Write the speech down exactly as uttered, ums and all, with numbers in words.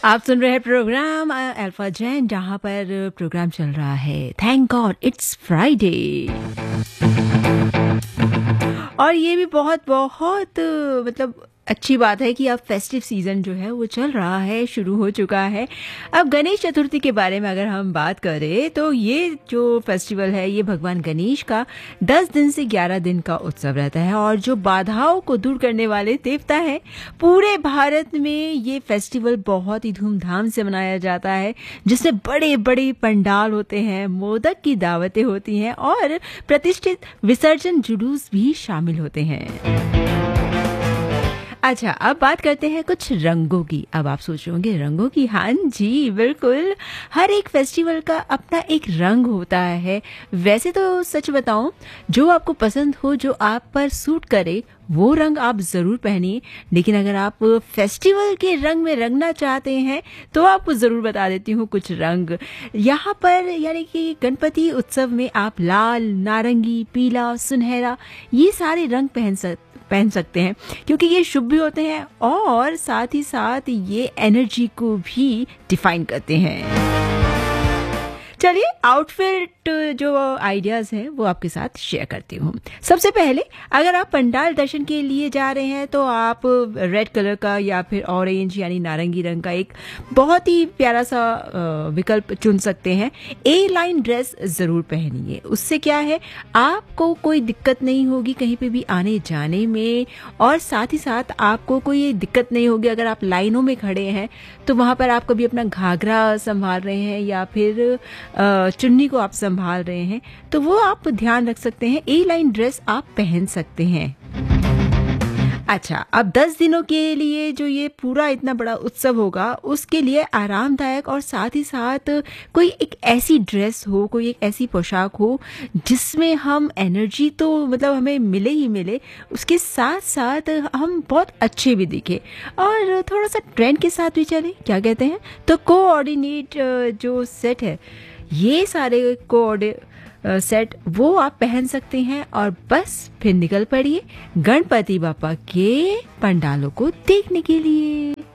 आप सुन रहे हैं प्रोग्राम अ, अल्फा जैन, जहाँ पर प्रोग्राम चल रहा है थैंक गॉड इट्स फ्राइडे। और ये भी बहुत बहुत अ, मतलब अच्छी बात है कि अब फेस्टिव सीजन जो है वो चल रहा है, शुरू हो चुका है। अब गणेश चतुर्थी के बारे में अगर हम बात करें तो ये जो फेस्टिवल है ये भगवान गणेश का दस दिन से ग्यारह दिन का उत्सव रहता है और जो बाधाओं को दूर करने वाले देवता है। पूरे भारत में ये फेस्टिवल बहुत ही धूमधाम से मनाया जाता है, जिसमें बड़े बड़े पंडाल होते हैं, मोदक की दावतें होती हैं और प्रतिष्ठित विसर्जन जुलूस भी शामिल होते हैं। अच्छा, अब बात करते हैं कुछ रंगों की। अब आप सोच रहे होंगे रंगों की? हाँ जी, बिल्कुल। हर एक फेस्टिवल का अपना एक रंग होता है। वैसे तो सच बताऊं, जो आपको पसंद हो, जो आप पर सूट करे, वो रंग आप ज़रूर पहनिए। लेकिन अगर आप फेस्टिवल के रंग में रंगना चाहते हैं तो आपको ज़रूर बता देती हूँ कुछ रंग यहाँ पर। यानी कि गणपति उत्सव में आप लाल, नारंगी, पीला, सुनहरा ये सारे रंग पहन सकते पहन सकते हैं, क्योंकि ये शुभ भी होते हैं और साथ ही साथ ये एनर्जी को भी डिफाइन करते हैं। चलिए, आउटफिट जो आइडियाज़ हैं वो आपके साथ शेयर करती हूँ। सबसे पहले, अगर आप पंडाल दर्शन के लिए जा रहे हैं तो आप रेड कलर का या फिर ऑरेंज यानी नारंगी रंग का एक बहुत ही प्यारा सा विकल्प चुन सकते हैं। ए लाइन ड्रेस ज़रूर पहनिए। उससे क्या है, आपको कोई दिक्कत नहीं होगी कहीं पे भी आने जाने में, और साथ ही साथ आपको कोई दिक्कत नहीं होगी अगर आप लाइनों में खड़े हैं तो वहाँ पर आप कभी अपना घाघरा संभाल रहे हैं या फिर चुन्नी को आप संभाल रहे हैं, तो वो आप ध्यान रख सकते हैं। ए लाइन ड्रेस आप पहन सकते हैं। अच्छा, अब दस दिनों के लिए जो ये पूरा इतना बड़ा उत्सव होगा, उसके लिए आरामदायक और साथ ही साथ कोई एक ऐसी ड्रेस हो, कोई एक ऐसी पोशाक हो जिसमें हम एनर्जी तो मतलब हमें मिले ही मिले, उसके साथ साथ हम बहुत अच्छे भी दिखे और थोड़ा सा ट्रेंड के साथ भी चले। क्या कहते हैं? तो कोऑर्डिनेट जो सेट है, ये सारे कोऑर्डिनेट सेट वो आप पहन सकते हैं और बस फिर निकल पड़िए गणपति बापा के पंडालों को देखने के लिए।